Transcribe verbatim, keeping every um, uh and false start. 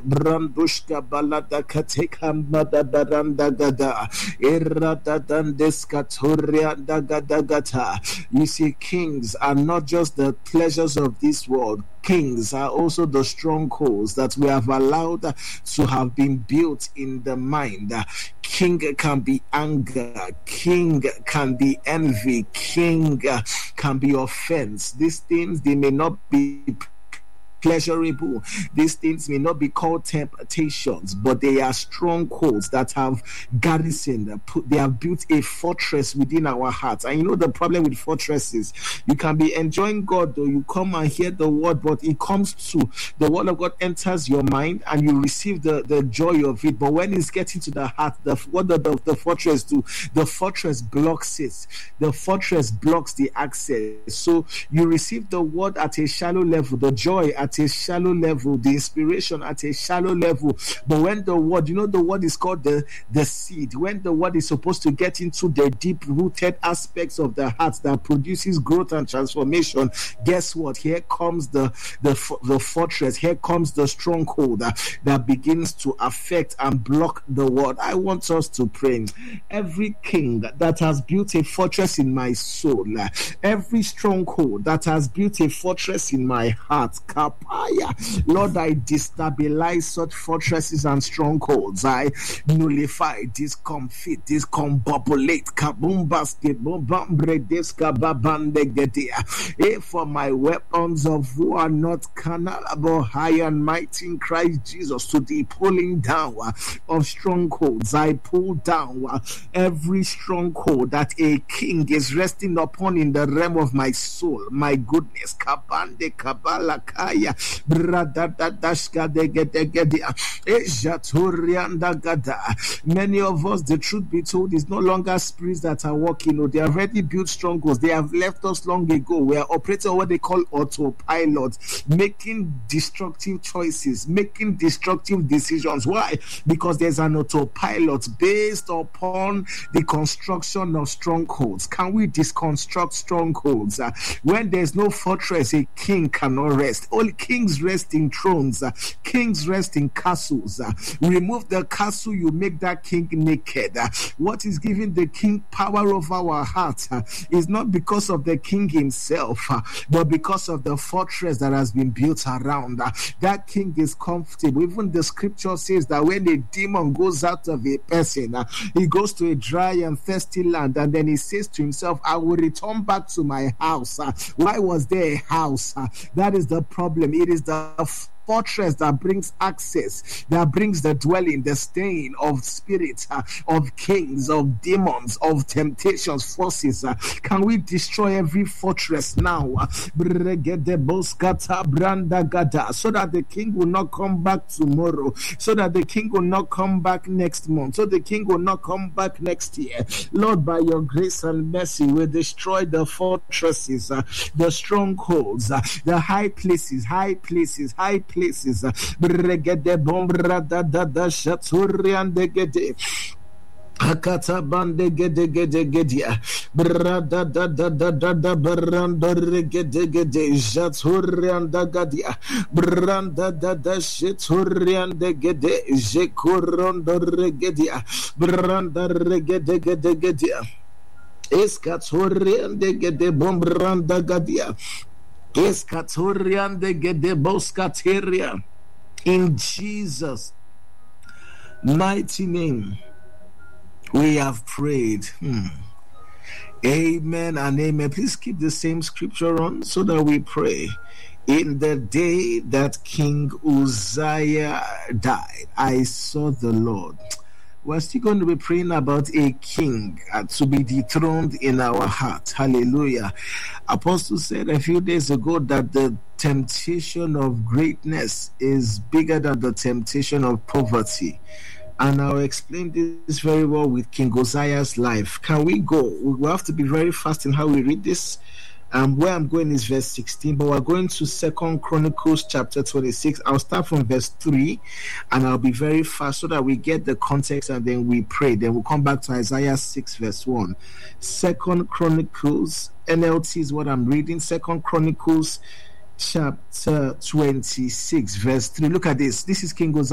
Brandushka balada kateka mada baranda gada. Erada dandeska toria dagada gata. You see, kings are not just the pleasures of this world. Kings are also the strongholds that we have allowed to have been built in the mind. King can be anger, king can be envy, king can be offense. These things, they may not be pleasurable. These things may not be called temptations, but they are strongholds that have garrisoned, they have built a fortress within our hearts. And you know the problem with fortresses, you can be enjoying God, though you come and hear the word, but it comes to the word of God enters your mind and you receive the, the joy of it. But when it's getting to the heart, the what the, the, the fortress do? The fortress blocks it. The fortress blocks the access. So you receive the word at a shallow level, the joy at a shallow level, the inspiration at a shallow level. But when the word, you know, the word is called the, the seed. When the word is supposed to get into the deep-rooted aspects of the heart that produces growth and transformation, guess what? Here comes the, the, the fortress. Here comes the stronghold uh, that begins to affect and block the word. I want us to pray. Every king that has built a fortress in my soul, uh, every stronghold that has built a fortress in my heart, Lord, I destabilize such fortresses and strongholds. I nullify, discomfit, discombobulate. For my weapons of war are not carnal, but high and mighty in Christ Jesus. To the pulling down of strongholds, I pull down every stronghold that a king is resting upon in the realm of my soul. My goodness, kabande kabala kaya bradadashka degedegedia ejaturianda gada. Many of us, the truth be told, is no longer spirits that are working. No, they have already built strongholds. They have left us long ago. We are operating on what they call autopilot, making destructive choices, making destructive decisions. Why? Because there's an autopilot based upon the construction of strongholds. Can we deconstruct strongholds? Uh, when there's no fortress, a king cannot rest. All kings rest in thrones. Uh, kings rest in castles. Uh, remove the castle, you make that king naked. Uh, what is giving the king power over our heart uh, is not because of the king himself, uh, but because of the fortress that has been built around. Uh, that king is comfortable. Even the scripture says that when a demon goes out of a person, uh, he goes to a dry and thirsty land, and then he says to himself, I will return back to my house. Uh, why was there a house? Uh, that is the problem. It is the fortress that brings access, that brings the dwelling, the staying of spirits, uh, of kings, of demons, of temptations, forces. Uh, can we destroy every fortress now? Uh, so that the king will not come back tomorrow, so that the king will not come back next month, so the king will not come back next year. Lord, by your grace and mercy, we destroy the fortresses, uh, the strongholds, uh, the high places, high places, high places. places. Bregede bombra da da da shaturian de gede. Akata bande gede gede gedia. Brada da da da da da branda regede gede jaturian da gadia. Branda da da shaturian de gede jekuron do regedia. Branda regede gede gedia. Eskaturian de gede bombranda gadia. In Jesus' mighty name, we have prayed. Hmm. Amen and amen. Please keep the same scripture on so that we pray. In the day that King Uzziah died, I saw the Lord. We're still going to be praying about a king uh, to be dethroned in our heart. Hallelujah. Apostle said a few days ago that the temptation of greatness is bigger than the temptation of poverty. And I'll explain this very well with King Uzziah's life. Can we go? We will have to be very fast in how we read this. Um, where I'm going is verse sixteen, but we're going to Second Chronicles chapter twenty-six. I'll start from verse three, and I'll be very fast so that we get the context, and then we pray. Then we'll come back to Isaiah six, verse one. Second Chronicles, N L T is what I'm reading. Second Chronicles chapter twenty-six, verse three. Look at this. This is King Uzziah